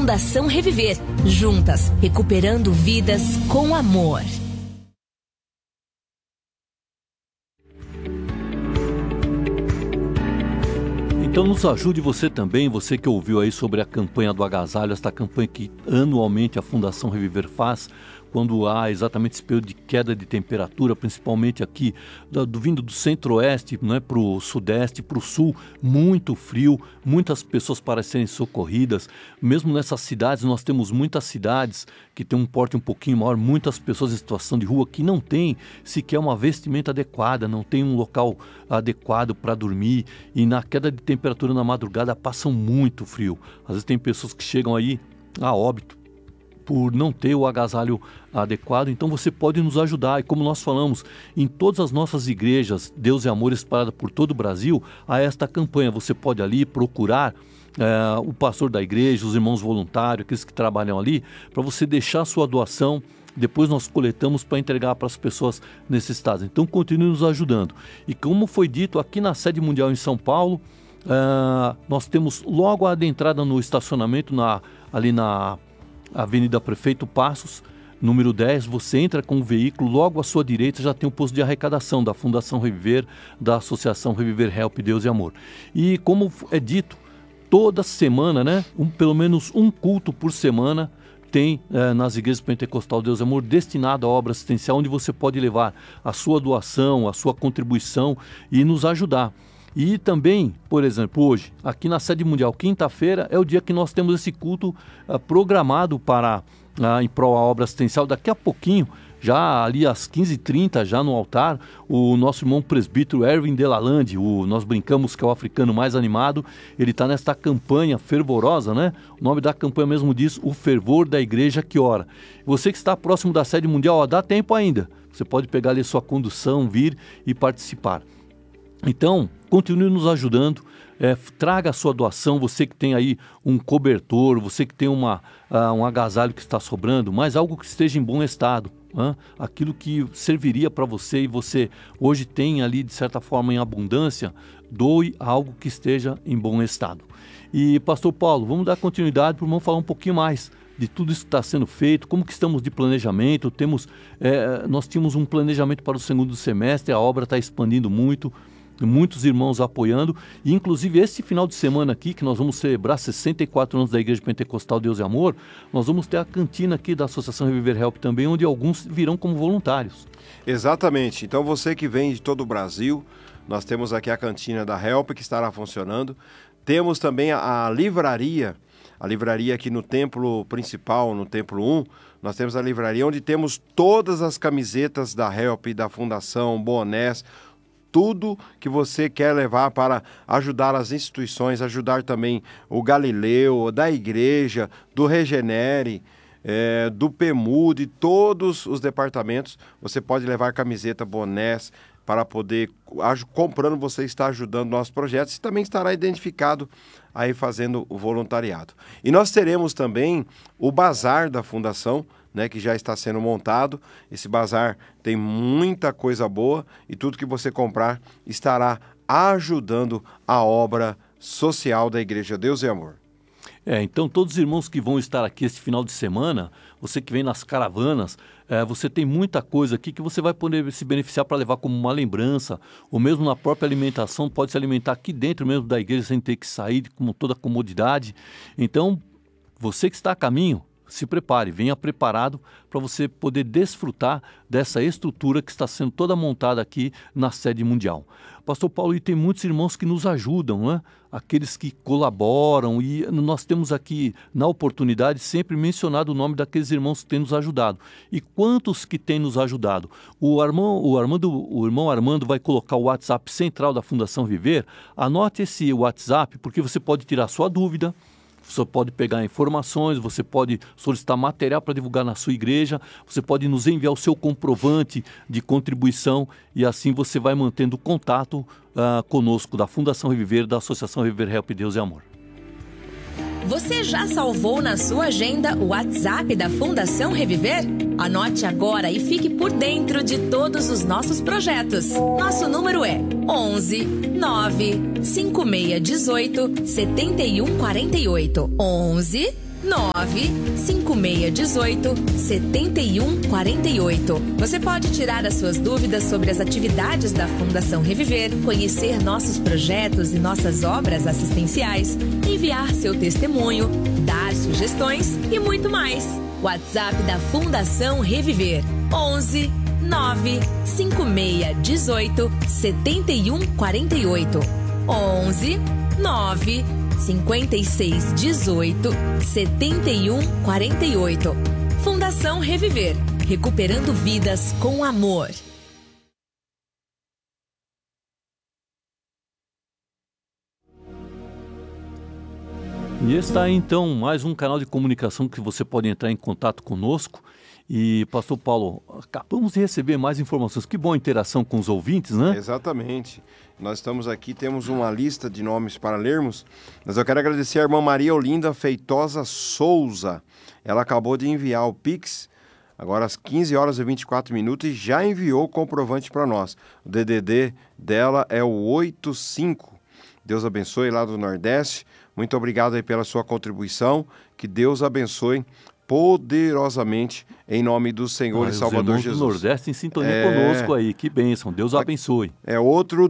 Fundação Reviver. Juntas, recuperando vidas com amor. Então nos ajude você também, você que ouviu aí sobre a campanha do agasalho, esta campanha que anualmente a Fundação Reviver faz, quando há exatamente esse período de queda de temperatura, principalmente aqui, vindo do centro-oeste, né, para o sudeste, para o sul, muito frio, muitas pessoas para serem socorridas. Mesmo nessas cidades, nós temos muitas cidades que têm um porte um pouquinho maior, muitas pessoas em situação de rua que não têm sequer uma vestimenta adequada, não tem um local adequado para dormir, e na queda de temperatura na madrugada passam muito frio. Às vezes tem pessoas que chegam aí a óbito por não ter o agasalho adequado. Então você pode nos ajudar, e como nós falamos, em todas as nossas igrejas, Deus e Amor espalhada por todo o Brasil, há esta campanha. Você pode ali procurar o pastor da igreja, os irmãos voluntários, aqueles que trabalham ali, para você deixar a sua doação. Depois nós coletamos para entregar para as pessoas necessitadas. Então continue nos ajudando. E como foi dito, aqui na sede mundial em São Paulo, nós temos logo a adentrada no estacionamento, ali na Avenida Prefeito Passos, número 10, você entra com o veículo, logo à sua direita já tem o posto de arrecadação da Fundação Reviver, da Associação Reviver Help Deus e Amor. E como é dito, toda semana, né, pelo menos um culto por semana tem nas igrejas Pentecostal Deus e Amor destinado à obra assistencial, onde você pode levar a sua doação, a sua contribuição e nos ajudar. E também, por exemplo, hoje, aqui na sede mundial, quinta-feira, é o dia que nós temos esse culto programado em prol da obra assistencial. Daqui a pouquinho, já ali às 15h30, já no altar, o nosso irmão presbítero Erwin Delalande, nós brincamos que é o africano mais animado, ele está nesta campanha fervorosa, né? O nome da campanha mesmo diz, o fervor da igreja que ora. Você que está próximo da sede mundial, dá tempo ainda. Você pode pegar ali sua condução, vir e participar. Então, continue nos ajudando, traga a sua doação, você que tem aí um cobertor, você que tem um agasalho que está sobrando, mas algo que esteja em bom estado, aquilo que serviria para você e você hoje tem ali de certa forma em abundância, doe algo que esteja em bom estado. E pastor Paulo, vamos dar continuidade para o irmão falar um pouquinho mais de tudo isso que está sendo feito, como que estamos de planejamento. Nós tínhamos um planejamento para o segundo semestre, a obra está expandindo muito, muitos irmãos apoiando, e inclusive esse final de semana aqui, que nós vamos celebrar 64 anos da Igreja Pentecostal Deus e Amor, nós vamos ter a cantina aqui da Associação Reviver Help também, onde alguns virão como voluntários. Exatamente, então você que vem de todo o Brasil, nós temos aqui a cantina da Help que estará funcionando, temos também a livraria aqui no templo principal, no templo 1, nós temos a livraria onde temos todas as camisetas da Help, da Fundação, bonés, tudo que você quer levar para ajudar as instituições, ajudar também o Galileu, da igreja, do Regenere, do PEMUD, todos os departamentos. Você pode levar camiseta, bonés, para poder, comprando, você está ajudando nossos projetos e também estará identificado aí fazendo o voluntariado. E nós teremos também o bazar da Fundação, né, que já está sendo montado. Esse bazar tem muita coisa boa e tudo que você comprar estará ajudando a obra social da Igreja Deus e Amor. Então todos os irmãos que vão estar aqui este final de semana, você que vem nas caravanas, você tem muita coisa aqui que você vai poder se beneficiar para levar como uma lembrança, ou mesmo na própria alimentação, pode se alimentar aqui dentro mesmo da igreja sem ter que sair com toda a comodidade. Então, você que está a caminho, se prepare, venha preparado para você poder desfrutar dessa estrutura que está sendo toda montada aqui na sede mundial. Pastor Paulo, e tem muitos irmãos que nos ajudam, né? Aqueles que colaboram, e nós temos aqui, na oportunidade, sempre mencionado o nome daqueles irmãos que têm nos ajudado. E quantos que têm nos ajudado? O irmão Armando vai colocar o WhatsApp central da Fundação Viver. Anote esse WhatsApp, porque você pode tirar sua dúvida, você pode pegar informações, você pode solicitar material para divulgar na sua igreja, você pode nos enviar o seu comprovante de contribuição e assim você vai mantendo contato conosco da Fundação Reviver, da Associação Reviver Help Deus e Amor. Você já salvou na sua agenda o WhatsApp da Fundação Reviver? Anote agora e fique por dentro de todos os nossos projetos. Nosso número é 11 9 5618 7148. 11 95618-7148. Você pode tirar as suas dúvidas sobre as atividades da Fundação Reviver, conhecer nossos projetos e nossas obras assistenciais, enviar seu testemunho, dar sugestões e muito mais. WhatsApp da Fundação Reviver: 11 95618 7148. 11 95618 7148. Fundação Reviver, recuperando vidas com amor. E está aí, então, mais um canal de comunicação que você pode entrar em contato conosco. E, Pastor Paulo, acabamos de receber mais informações. Que boa interação com os ouvintes, né? Exatamente. Nós estamos aqui, temos uma lista de nomes para lermos, mas eu quero agradecer a irmã Maria Olinda Feitosa Souza. Ela acabou de enviar o Pix, agora às 15 horas e 24 minutos, e já enviou o comprovante para nós. O DDD dela é o 85. Deus abençoe, lá do Nordeste. Muito obrigado aí pela sua contribuição. Que Deus abençoe poderosamente em nome do Senhor e Salvador Jesus. Do Nordeste em sintonia conosco aí. Que bênção. Deus abençoe. Outro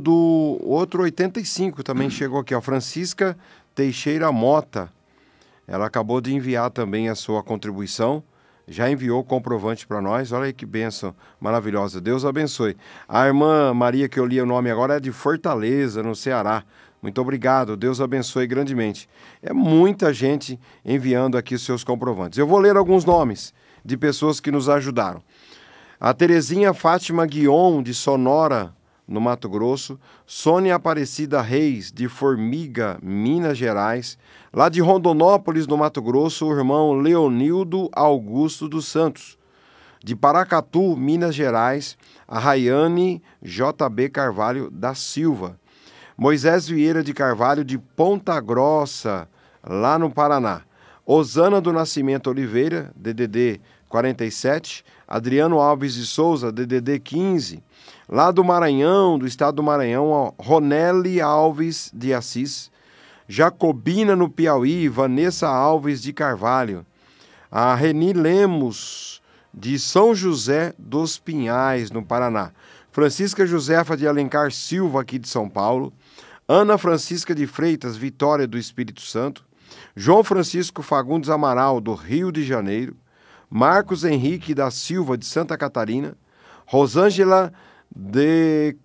85 também chegou aqui, ó. Francisca Teixeira Mota. Ela acabou de enviar também a sua contribuição. Já enviou o comprovante para nós. Olha aí que bênção maravilhosa. Deus abençoe. A irmã Maria, que eu li o nome agora, é de Fortaleza, no Ceará. Muito obrigado, Deus abençoe grandemente. É muita gente enviando aqui os seus comprovantes. Eu vou ler alguns nomes de pessoas que nos ajudaram. A Terezinha Fátima Guion, de Sonora, no Mato Grosso. Sônia Aparecida Reis, de Formiga, Minas Gerais. Lá de Rondonópolis, no Mato Grosso, o irmão Leonildo Augusto dos Santos. De Paracatu, Minas Gerais, a Rayane JB Carvalho da Silva. Moisés Vieira de Carvalho, de Ponta Grossa, lá no Paraná. Osana do Nascimento Oliveira, DDD 47. Adriano Alves de Souza, DDD 15. Lá do Maranhão, do estado do Maranhão, Ronelli Alves de Assis. Jacobina, no Piauí, Vanessa Alves de Carvalho. A Reni Lemos, de São José dos Pinhais, no Paraná. Francisca Josefa de Alencar Silva, aqui de São Paulo. Ana Francisca de Freitas, Vitória do Espírito Santo. João Francisco Fagundes Amaral, do Rio de Janeiro. Marcos Henrique da Silva, de Santa Catarina. Rosângela de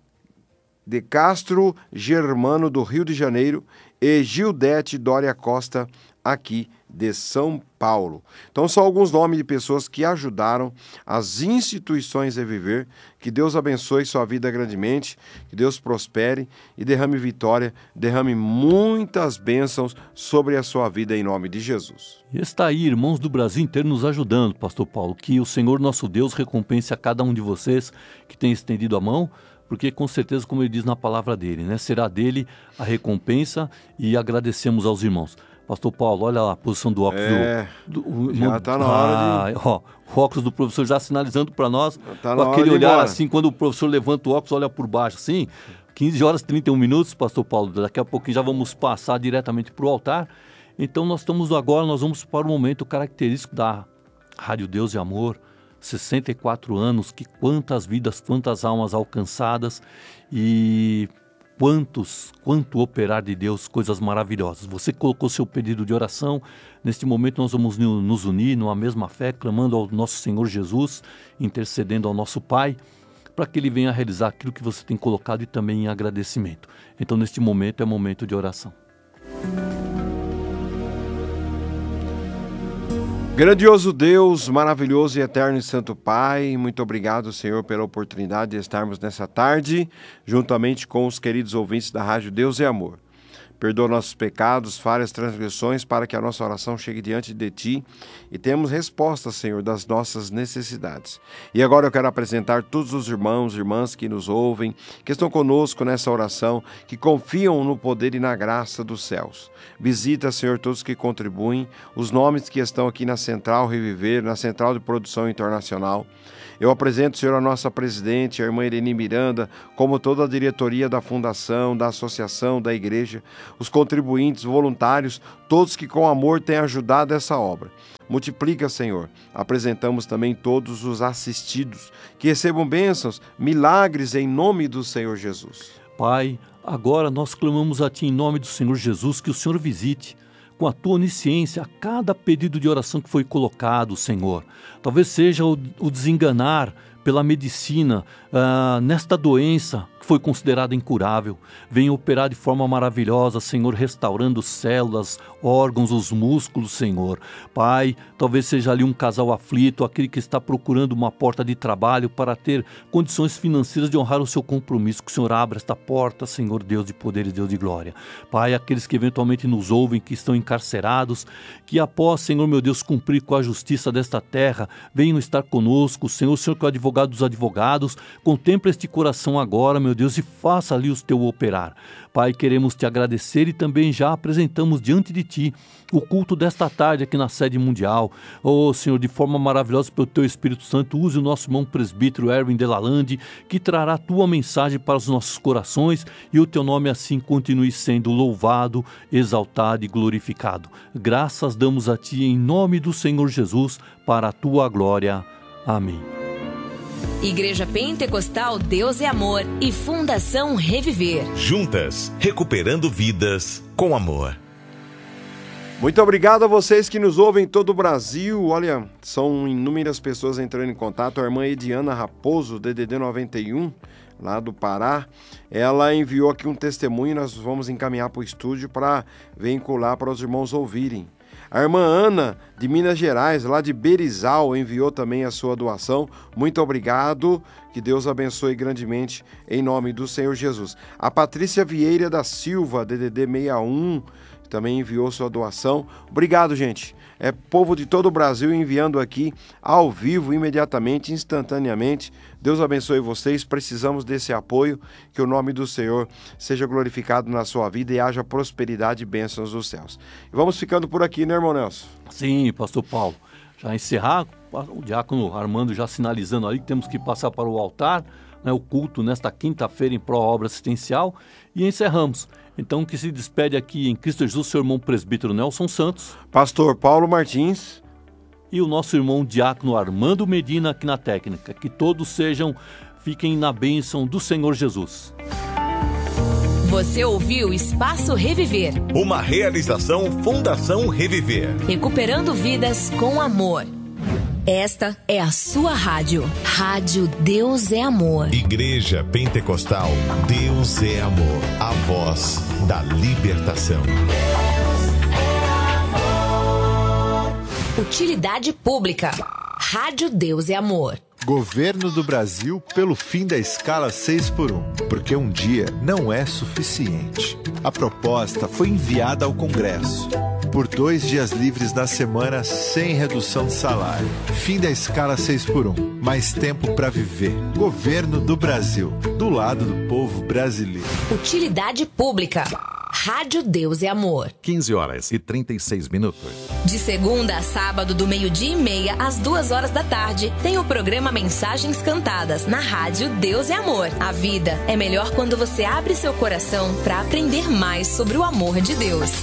Castro Germano, do Rio de Janeiro. E Gildete Dória Costa, aqui de São Paulo. Então são alguns nomes de pessoas que ajudaram as instituições a viver. Que Deus abençoe sua vida grandemente, que Deus prospere e derrame vitória, derrame muitas bênçãos sobre a sua vida em nome de Jesus. E está aí, irmãos do Brasil inteiro nos ajudando, Pastor Paulo. Que o Senhor nosso Deus recompense a cada um de vocês que tem estendido a mão, porque com certeza, como ele diz na palavra dele, né, será dele a recompensa, e agradecemos aos irmãos. Pastor Paulo, olha lá a posição do óculos. Já está na hora de... o óculos do professor já sinalizando para nós, tá com aquele olhar assim, quando o professor levanta o óculos, olha por baixo assim, 15 horas e 31 minutos, Pastor Paulo, daqui a pouquinho já vamos passar diretamente para o altar. Então nós vamos para o momento característico da Rádio Deus e Amor, 64 anos, que quantas vidas, quantas almas alcançadas e... Quanto operar de Deus, coisas maravilhosas. Você colocou seu pedido de oração. Neste momento nós vamos nos unir numa mesma fé, clamando ao nosso Senhor Jesus, intercedendo ao nosso Pai, para que Ele venha realizar aquilo que você tem colocado e também em agradecimento. Então neste momento é momento de oração. Grandioso Deus, maravilhoso e eterno e santo Pai, muito obrigado, Senhor, pela oportunidade de estarmos nessa tarde, juntamente com os queridos ouvintes da Rádio Deus e Amor. Perdoa nossos pecados, falhas, transgressões, para que a nossa oração chegue diante de Ti e tenhamos respostas, Senhor, das nossas necessidades. E agora eu quero apresentar todos os irmãos e irmãs que nos ouvem, que estão conosco nessa oração, que confiam no poder e na graça dos céus. Visita, Senhor, todos que contribuem, os nomes que estão aqui na Central Reviver, na Central de Produção Internacional. Eu apresento, Senhor, a nossa presidente, a irmã Irene Miranda, como toda a diretoria da Fundação, da Associação, da Igreja, os contribuintes, voluntários, todos que com amor têm ajudado essa obra. Multiplica, Senhor. Apresentamos também todos os assistidos, que recebam bênçãos, milagres em nome do Senhor Jesus. Pai, agora nós clamamos a Ti em nome do Senhor Jesus, que o Senhor visite com a Tua onisciência a cada pedido de oração que foi colocado, Senhor. Talvez seja o desenganar pela medicina nesta doença que foi considerada incurável. Venha operar de forma maravilhosa, Senhor, restaurando células, órgãos, os músculos, Senhor. Pai, talvez seja ali um casal aflito, aquele que está procurando uma porta de trabalho para ter condições financeiras de honrar o seu compromisso. Que o Senhor abra esta porta, Senhor, Deus de poder e Deus de glória. Pai, aqueles que eventualmente nos ouvem, que estão encarcerados, que após, Senhor, meu Deus, cumprir com a justiça desta terra, venham estar conosco, Senhor, o Senhor que é o advogado dos advogados, contempla este coração agora, meu Deus, e faça ali o teu operar. Pai, queremos te agradecer e também já apresentamos diante de ti o culto desta tarde aqui na sede mundial. Oh, Senhor, de forma maravilhosa pelo teu Espírito Santo, use o nosso irmão presbítero Erwin Delalande, que trará a tua mensagem para os nossos corações e o teu nome assim continue sendo louvado, exaltado e glorificado. Graças damos a ti em nome do Senhor Jesus, para a tua glória. Amém. Igreja Pentecostal Deus é Amor e Fundação Reviver. Juntas, recuperando vidas com amor. Muito obrigado a vocês que nos ouvem em todo o Brasil. Olha, são inúmeras pessoas entrando em contato. A irmã Ediana Raposo, DDD 91, lá do Pará, ela enviou aqui um testemunho. Nós vamos encaminhar para o estúdio para vincular para os irmãos ouvirem. A irmã Ana, de Minas Gerais, lá de Berizal, enviou também a sua doação. Muito obrigado, que Deus abençoe grandemente, em nome do Senhor Jesus. A Patrícia Vieira da Silva, DDD 61, também enviou sua doação. Obrigado, gente. É povo de todo o Brasil enviando aqui ao vivo, imediatamente, instantaneamente. Deus abençoe vocês, precisamos desse apoio, que o nome do Senhor seja glorificado na sua vida e haja prosperidade e bênçãos dos céus. E vamos ficando por aqui, né, irmão Nelson? Sim, pastor Paulo. Já encerrar, o diácono Armando já sinalizando ali que temos que passar para o altar, né, o culto nesta quinta-feira em pró-obra assistencial, e encerramos. Então, que se despede aqui em Cristo Jesus, seu irmão presbítero Nelson Santos, pastor Paulo Martins e o nosso irmão diácono Armando Medina aqui na técnica. Que todos fiquem na bênção do Senhor Jesus. Você ouviu Espaço Reviver. Uma realização Fundação Reviver. Recuperando vidas com amor. Esta é a sua rádio. Rádio Deus é Amor. Igreja Pentecostal Deus é Amor. A voz da libertação. Deus é amor. Utilidade pública. Rádio Deus é Amor. Governo do Brasil pelo fim da escala 6x1, porque um dia não é suficiente. A proposta foi enviada ao Congresso. Por 2 dias livres na semana sem redução de salário. Fim da escala 6x1. Mais tempo para viver. Governo do Brasil. Do lado do povo brasileiro. Utilidade pública. Rádio Deus é Amor. 15h36. De segunda a sábado, do 12:30 às 2h da tarde, tem o programa Mensagens Cantadas na Rádio Deus é Amor. A vida é melhor quando você abre seu coração para aprender mais sobre o amor de Deus.